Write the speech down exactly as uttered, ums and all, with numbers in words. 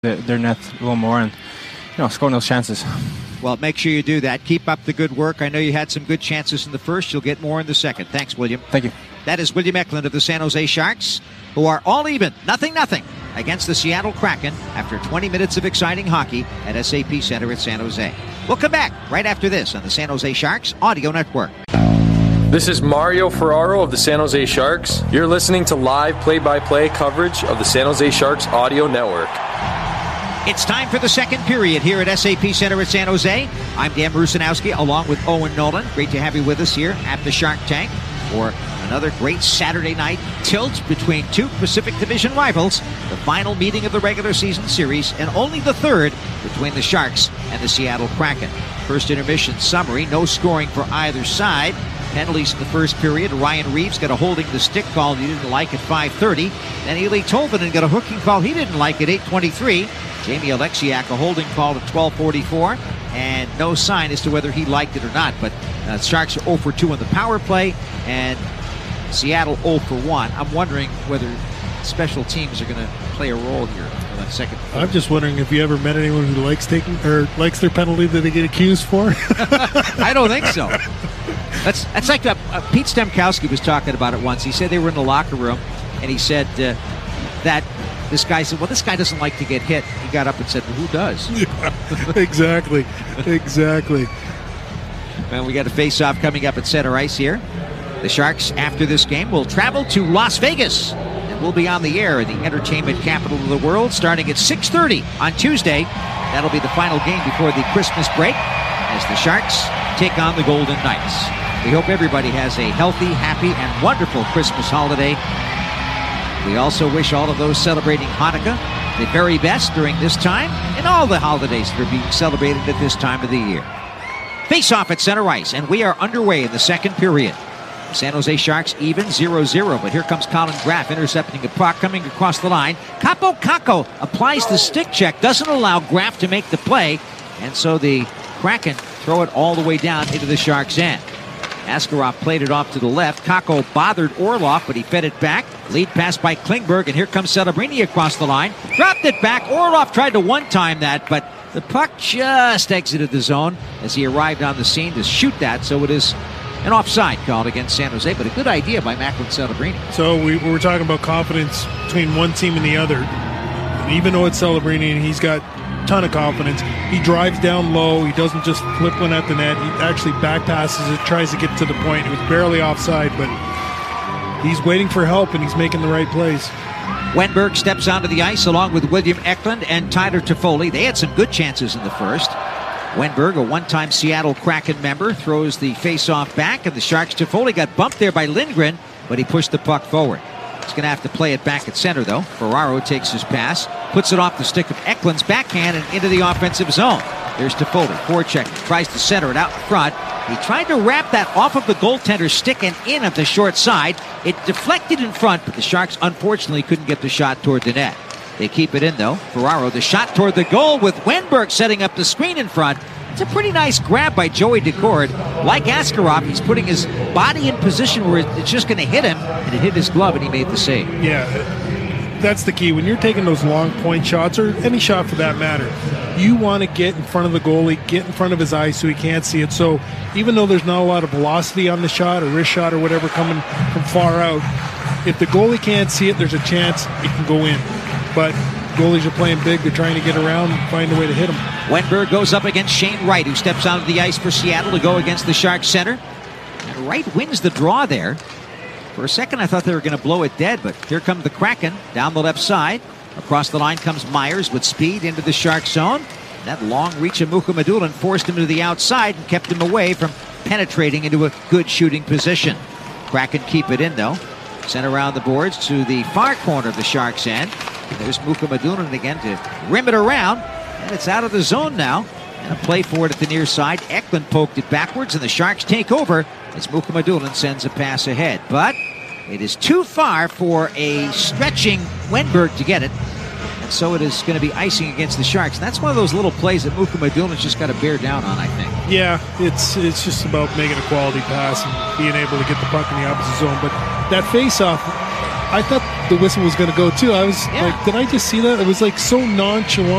their, their net a little more and, you know, scoring those chances. Well, make sure you do that. Keep up the good work. I know you had some good chances in the first. You'll get more in the second. Thanks, William. Thank you. That is William Eklund of the San Jose Sharks, who are all even, nothing, nothing, against the Seattle Kraken after twenty minutes of exciting hockey at S A P Center at San Jose. We'll come back right after this on the San Jose Sharks Audio Network. This is Mario Ferraro of the San Jose Sharks. You're listening to live play-by-play coverage of the San Jose Sharks Audio Network. It's time for the second period here at S A P Center at San Jose. I'm Dan Rusanowski along with Owen Nolan. Great to have you with us here at the Shark Tank for another great Saturday night tilt between two Pacific Division rivals, the final meeting of the regular season series, and only the third between the Sharks and the Seattle Kraken. First intermission summary, no scoring for either side. Penalties in the first period. Ryan Reeves got a holding the stick call he didn't like at five thirty. Then Eeli Tolvanen got a hooking call he didn't like at eight twenty-three. Jamie Alexiak a holding call at twelve forty-four. And no sign as to whether he liked it or not. But uh, Sharks are oh for two on the power play. And Seattle oh for one. I'm wondering whether special teams are going to play a role here in that second. I'm just wondering if you ever met anyone who likes taking or likes their penalty that they get accused for. I don't think so. That's that's like uh, uh, Pete Stemkowski was talking about it once. He said they were in the locker room, and he said uh, that this guy said, well, this guy doesn't like to get hit. He got up and said, well, who does? Yeah, exactly. Exactly. Well, we got a face-off coming up at center ice here. The Sharks, after this game, will travel to Las Vegas, and we'll be on the air in the entertainment capital of the world starting at six thirty on Tuesday. That'll be the final game before the Christmas break as the Sharks take on the Golden Knights. We hope everybody has a healthy, happy, and wonderful Christmas holiday. We also wish all of those celebrating Hanukkah the very best during this time and all the holidays that are being celebrated at this time of the year. Face-off at center ice, and we are underway in the second period. San Jose Sharks even zero zero, but here comes Colin Graff intercepting a puck coming across the line. Kaapo Kakko applies the stick check, doesn't allow Graff to make the play, and so the Kraken throw it all the way down into the Sharks' end. Askarov played it off to the left. Kakko bothered Orlov, but he fed it back. Lead pass by Klingberg, and here comes Celebrini across the line. Dropped it back. Orlov tried to one-time that, but the puck just exited the zone as he arrived on the scene to shoot that, so it is an offside called against San Jose, but a good idea by Macklin Celebrini. So we, we were talking about confidence between one team and the other. And even though it's Celebrini and he's got a ton of confidence, he drives down low. He doesn't just flip one at the net. He actually back passes it, tries to get to the point. It was barely offside, but he's waiting for help and he's making the right plays. Wenberg steps onto the ice along with William Eklund and Tyler Toffoli. They had some good chances in the first. Wenberg, a one-time Seattle Kraken member, throws the face-off back, and the Sharks' Toffoli got bumped there by Lindgren, but he pushed the puck forward. He's going to have to play it back at center, though. Ferraro takes his pass, puts it off the stick of Eklund's backhand and into the offensive zone. There's Toffoli, forecheck, tries to center it out in front. He tried to wrap that off of the goaltender's stick and in at the short side. It deflected in front, but the Sharks unfortunately couldn't get the shot toward the net. They keep it in, though. Ferraro, the shot toward the goal with Wenberg setting up the screen in front. It's a pretty nice grab by Joey Decord. Like Askarov, he's putting his body in position where it's just going to hit him, and it hit his glove, and he made the save. Yeah, that's the key. When you're taking those long point shots, or any shot for that matter, you want to get in front of the goalie, get in front of his eyes so he can't see it. So even though there's not a lot of velocity on the shot, or wrist shot, or whatever coming from far out, if the goalie can't see it, there's a chance it can go in. But goalies are playing big. They're trying to get around and find a way to hit him. Wenberg goes up against Shane Wright, who steps onto the ice for Seattle to go against the Sharks center. And Wright wins the draw there. For a second, I thought they were going to blow it dead, but here come the Kraken down the left side. Across the line comes Myers with speed into the Sharks zone. That long reach of Mukhamadullin forced him to the outside and kept him away from penetrating into a good shooting position. Kraken keep it in, though. Sent around the boards to the far corner of the Sharks' end. There's Mukhamadullin again to rim it around. And it's out of the zone now. And a play for it at the near side. Eklund poked it backwards, and the Sharks take over as Mukhamadullin sends a pass ahead. But it is too far for a stretching Wenberg to get it. And so it is going to be icing against the Sharks. And that's one of those little plays that Mukhamadullin's just got to bear down on, I think. Yeah, it's it's just about making a quality pass and being able to get the puck in the opposite zone. But that face-off, I thought the whistle was going to go too. I was Yeah. like, did I just see that? It was like so nonchalant.